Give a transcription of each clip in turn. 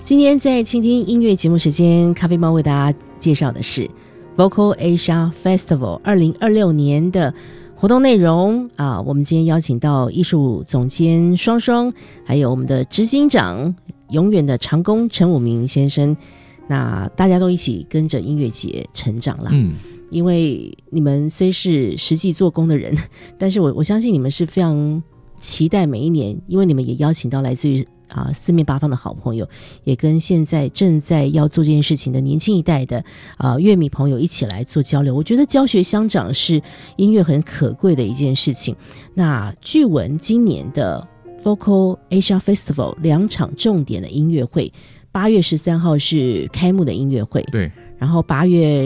今天在倾听音乐节目时间，咖啡猫为大家介绍的是 Vocal Asia Festival 2026年的活动内容啊。我们今天邀请到艺术总监双双，还有我们的执行长永远的长工陈武明先生。那大家都一起跟着音乐节成长啦。因为你们虽是实际做工的人，但是我相信你们是非常期待每一年，因为你们也邀请到来自于四面八方的好朋友，也跟现在正在要做这件事情的年轻一代的乐迷朋友一起来做交流。我觉得教学相长是音乐很可贵的一件事情。那据闻今年的 Vocal Asia Festival 2场重点的音乐会，8月13号是开幕的音乐会， 对， 然后8月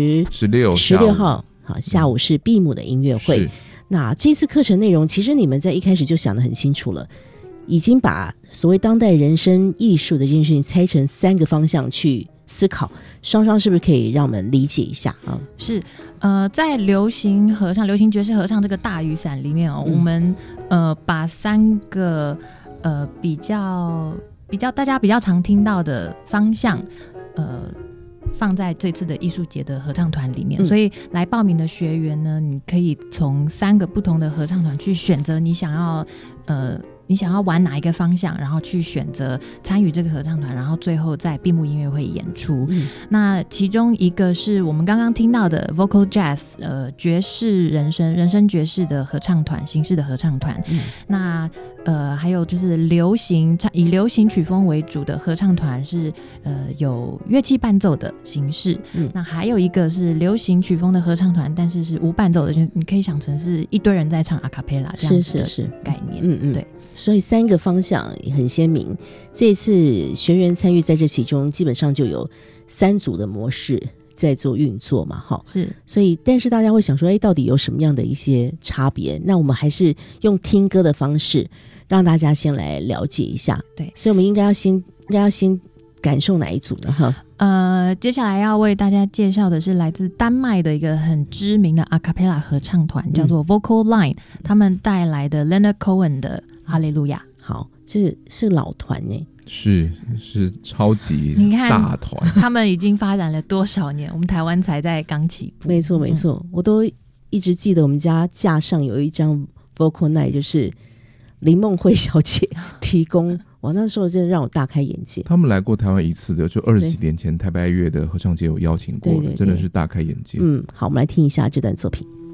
16号下午是闭幕的音乐会。那这次课程内容其实你们在一开始就想得很清楚了，已经把所谓当代人生艺术的这件事情拆成3个方向去思考。双双是不是可以让我们理解一下啊？是， 在流行合唱、流行爵士合唱这个大雨伞里面我们把3个比较大家比较常听到的方向放在这次的艺术节的合唱团里面，所以来报名的学员呢，你可以从3个不同的合唱团去选择你想要玩哪一个方向，然后去选择参与这个合唱团，然后最后在闭幕音乐会演出。那其中一个是我们刚刚听到的 Vocal Jazz 爵士人声爵士的合唱团形式的合唱团。那还有就是以流行曲风为主的合唱团是有乐器伴奏的形式。那还有一个是流行曲风的合唱团，但是是无伴奏的，就你可以想成是一堆人在唱阿卡贝拉这样子的概念。对。 所以3个方向很鲜明，这一次学员参与在这其中，基本上就有3组的模式在做运作嘛，是。所以，但是大家会想说，到底有什么样的一些差别？那我们还是用听歌的方式，让大家先来了解一下。对，所以我们应该要先感受哪一组呢？ 接下来要为大家介绍的是来自丹麦的一个很知名的阿卡贝拉合唱团，叫做 Vocal Line，他们带来的 Leonard Cohen 的哈利路亚。 好，这是老团耶， 是超级大团。 他们已经发展了多少年？我们台湾才在刚起步。 没错没错，我都一直记得我们家架上有一张 Vocal Night， 就是林梦慧小姐提供。哇，那时候真的让我大开眼界。 他们来过台湾一次的，就20几年前台北爱乐的合唱节有邀请过的，真的是大开眼界。 好，我们来听一下这段作品。